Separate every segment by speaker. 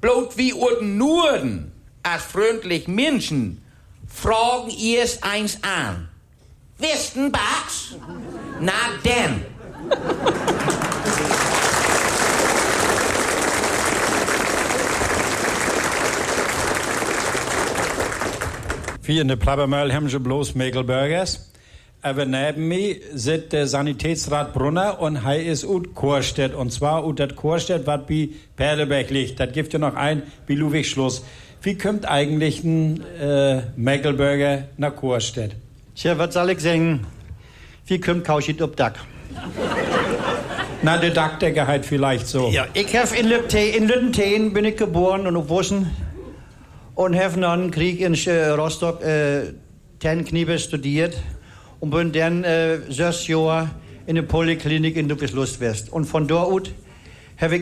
Speaker 1: Bloß wie urten Norden, als freundlich Menschen, fragen erst eins an. Westen, Bax? Na denn.
Speaker 2: Wie in der Plappermöll haben sie bloß Mekelburgers. Aber neben mir sitzt der Sanitätsrat Brunner und er ist ut Chorstedt. Und zwar ut das Chorstedt, was bei Perleberg liegt. Das gibt ja noch ein bei Ludwigschluss. Wie kommt eigentlich ein Mekelburger nach Chorstedt?
Speaker 3: Tja, was soll ich sagen? Wie kommt Kauschit ob Dach?
Speaker 2: Na, der Dachdecker halt vielleicht so.
Speaker 3: Ja, ich habe in Lüttenteen bin ich geboren und aufgewachsen. Und habe nach dem Krieg in Rostock Tenkniebe studiert. Und bin dann 6 Jahre in der Poliklinik in Ludwigslust West. Und von dort aus habe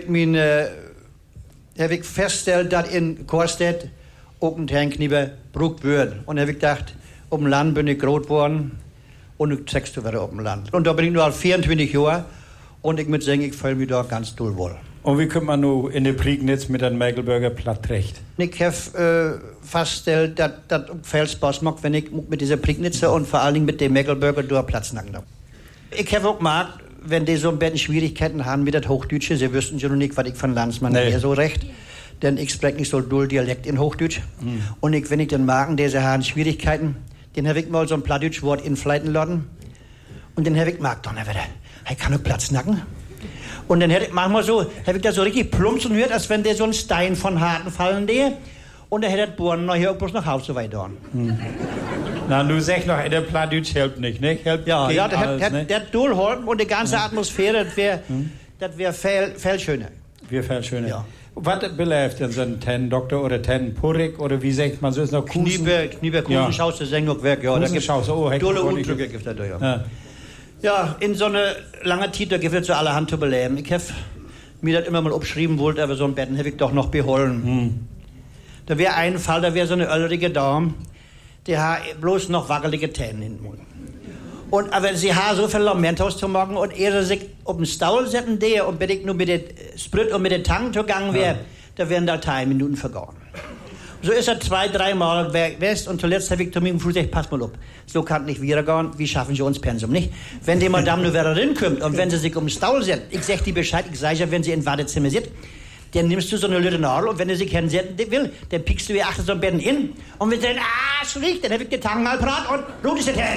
Speaker 3: ich festgestellt, dass in Chorstedt auch ein Tenkniebe gebraucht wird. Und habe ich gedacht, auf dem Land bin ich groß geworden und ich zeigst du wieder auf dem Land. Und da bin ich nur 24 Jahre und ich muss sagen, ich fühle mich da ganz toll wohl.
Speaker 2: Und wie kommt man nun in der Prignitz mit einem Mekelburger platt recht?
Speaker 3: Ich habe festgestellt, dass das viel Spaß macht, wenn ich mit dieser Prignitzer und vor allen Dingen mit dem Mekelburger durch Platz nacken darf. Ich habe auch gemerkt, wenn die so ein bisschen Schwierigkeiten haben mit das Hochdeutsche, sie wüssten schon nicht, was ich von Landsmann hier so recht. Denn ich spreche nicht so doll Dialekt in Hochdeutsch. Und wenn ich dann mag, diese haben Schwierigkeiten, dann habe ich mal so ein Plattdeutsch Wort infleiten lassen. Und dann habe ich gemerkt, dann wieder, ich kann nur Platz nacken. Und dann hätte ich manchmal so, habe ich da so richtig plumps und hört, als wenn der so ein Stein von Harten fallen der. Und dann hätte das Bohren noch hier bloß nach Hause weiter.
Speaker 2: Na, du sagst noch, der Plattdeutsch hilft nicht, ne? Hilft
Speaker 3: ja, der
Speaker 2: alles,
Speaker 3: der durchhalten und die ganze Atmosphäre, das wäre viel schöner.
Speaker 2: Wäre viel schöner.
Speaker 3: Ja.
Speaker 2: Was beläuft denn so ein Ten-Doktor oder Ten-Purik oder wie sagt man so, ist noch Kusen?
Speaker 3: Knieber, Kusenschauß, das ist noch Werk, ja.
Speaker 2: Kusenschauß, oh, heck.
Speaker 3: Dolle Unglücke gibt es da, ja. Ja, in so einer langen Zeit, da gibt es so allerhand zu beleben. Ich habe mir das immer mal abgeschrieben wollte, aber so ein Betten habe ich doch noch beholen. Da wäre ein Fall, da wäre so eine ältere Dame, die hat bloß noch wackelige Zähne in den Mund. Und aber sie hat so viel Lamenthaus zu machen und er sich auf den Stuhl setzen, der und wenn ich nur mit der Sprit und mit der Tang zugegangen wäre, da wären da 3 Minuten vergangen. So ist er 2-3 Mal west und zuletzt habe ich zu mir im Fuß gesagt, pass mal auf, so kann nicht wieder gehen, wie schaffen Sie uns Pensum, nicht? Wenn die Madame nur wieder reinkommt und wenn sie sich um den Stuhl setzt, ich sag dir Bescheid, ich sage ja, wenn sie im Wartezimmer sitzt, dann nimmst du so eine Lütte Nadel und wenn du sie hinsetzen will, dann pickst du ihr achter so ein Betten in und wenn sie den Arsch riecht, dann habe ich die Tangen mal parat und blut ist es hin.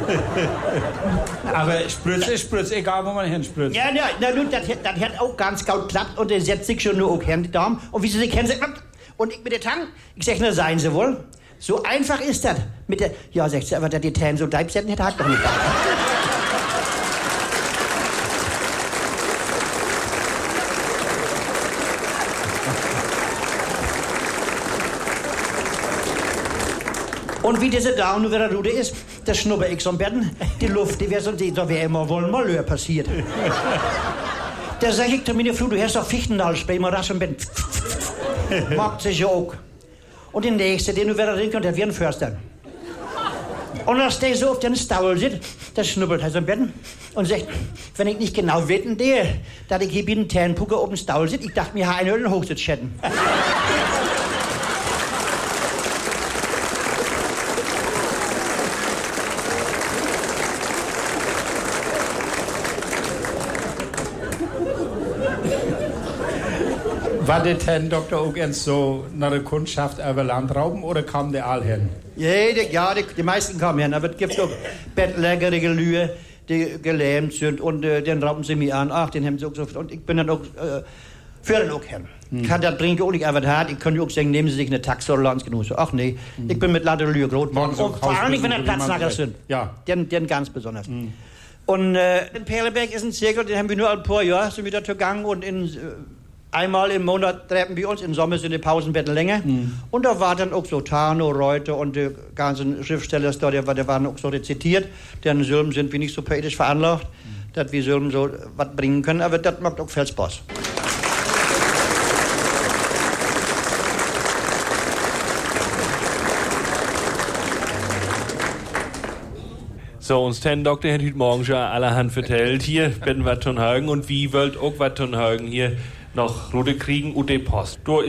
Speaker 2: Aber Spritze, egal wo man hinspritzt.
Speaker 3: Ja, das hat auch ganz gut geklappt und der setzt sich schon nur auch hin, die Dame. Und wie sie sich hinsetzt, und ich mit der Tang, ich sag, na, seien Sie wohl. So einfach ist das. Mit der, ja, sagt sie, aber dass die Tän so deib setzen hätte, hat doch nicht. Und wie diese Dame nur wieder Rude ist, das schnupper ich so ein Betten, die Luft, die wäre so, da wäre immer wohl ein Malheur passiert. Da sag ich zu mir, Frau, du hast doch Fichtennadel, mal rasch im Betten. Macht sich auch. Und der Nächste, den du wieder reinkommst, der wird ein Förster. Und als der so auf den Stuhl sitzt, der schnuppelt halt so im Bett und sagt, wenn ich nicht genau wetten der, dass ich hier bei den Ternpucker auf dem Stuhl sitze, ich dachte mir, ha, einen Hochsitz schätten.
Speaker 2: War der Ten-Doktor auch ganz so nach der Kundschaft über Landrauben oder kam der all hin?
Speaker 3: Ja, die meisten kamen hin, aber es gibt auch bettlägerige Lühe, die gelähmt sind und den rauben sie mir an, ach, den haben sie auch so, und ich bin dann auch, für den auch hin. Ich kann das bringen auch nicht einfach hart, ich kann auch sagen, nehmen Sie sich eine Taxe oder ganz genug. So, ach nee, ich bin mit lauter Lühe groß geworden. Und vor allem nicht, wenn der Platznacker sind.
Speaker 2: Ja.
Speaker 3: Den ganz besonders. Und in Perleberg ist ein Zirkel, den haben wir nur ein paar Jahre, sind wir da gegangen und einmal im Monat treffen wir uns, im Sommer sind die Pausenbetten länger. Und da war dann auch so Tano, Reuter und die ganzen Schriftsteller da, die waren auch so rezitiert. Deren Silben sind wir nicht so poetisch veranlagt, dass wir Silben so was bringen können, aber das macht auch viel Spaß.
Speaker 4: So, uns Ten-Doktor hat heute Morgen schon allerhand vertellt. Hier, Betten wat Tonhagen und wie wollt auch wat Tonhagen hier noch Rode kriegen und die Post.